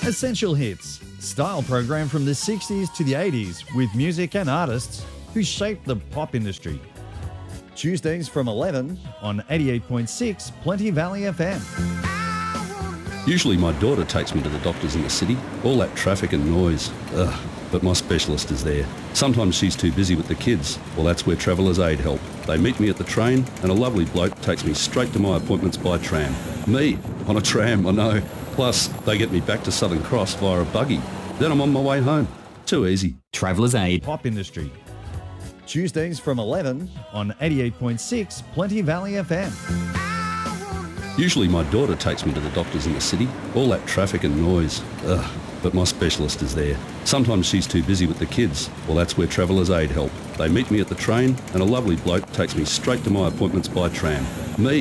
Essential Hits, style program from the 60s to the 80s with music and artists who shaped the pop industry. Tuesdays from 11 on 88.6 Plenty Valley FM. Usually my daughter takes me to the doctors in the city. All that traffic and noise. Ugh, but my specialist is there. Sometimes she's too busy with the kids. Well, that's where Travellers Aid help. They meet me at the train and a lovely bloke takes me straight to my appointments by tram. Me, on a tram, I know. Plus, they get me back to Southern Cross via a buggy. Then I'm on my way home. Too easy. Travellers Aid. Pop industry. Tuesdays from 11 on 88.6 Plenty Valley FM. Usually my daughter takes me to the doctors in the city. All that traffic and noise. Ugh, but my specialist is there. Sometimes she's too busy with the kids. Well, that's where Travellers Aid help. They meet me at the train and a lovely bloke takes me straight to my appointments by tram. Me,